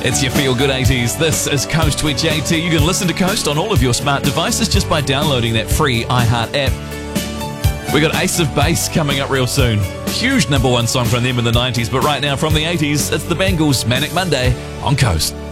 It's your Feel Good 80s. This is Coast with JT. You can listen to Coast on all of your smart devices just by downloading that free iHeart app. We got Ace of Base coming up real soon. Huge number one song from them in the 90s, but right now from the 80s, it's the Bangles' Manic Monday on Coast.